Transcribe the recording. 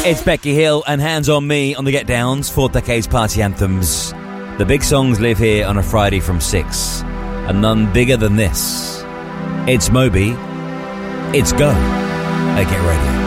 It's Becky Hill and Hands on Me on the Get Downs, 4 decades party anthems. The big songs live here on a Friday from 6, and none bigger than this. It's Moby. It's Go at Get Radio.